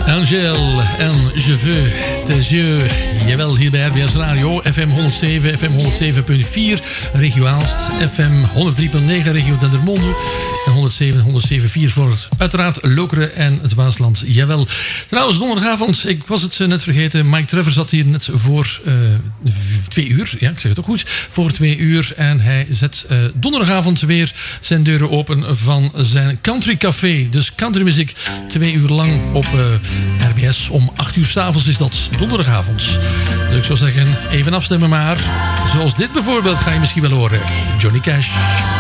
Angèle en Je veux tes yeux. Jawel, hier bij RBS Radio. FM 107, FM 107.4, regio Aalst. FM 103.9, regio Dendermonde. En 107, 107.4 voor uiteraard Lokeren en het Waasland. Jawel. Trouwens, donderdagavond, ik was het net vergeten. Mike Trevor zat hier net voor 2 uur. Ja, ik zeg het ook goed. Voor 2 uur. En hij zet donderdagavond weer zijn deuren open van zijn country café. Dus countrymuziek 2 uur lang op RBS. Om 8 uur 's avonds is dat donderdagavond. Dus ik zou zeggen, even afstemmen maar. Zoals dit bijvoorbeeld ga je misschien wel horen. Johnny Cash.